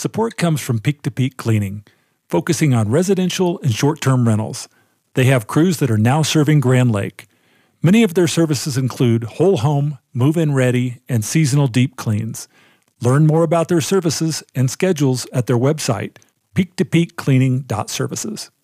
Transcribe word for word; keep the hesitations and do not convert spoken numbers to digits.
Support comes from Peak to Peak Cleaning, focusing on residential and short-term rentals. They have crews that are now serving Grand Lake. Many of their services include whole home, move-in ready, and seasonal deep cleans. Learn more about their services and schedules at their website, peak to peak cleaning dot services.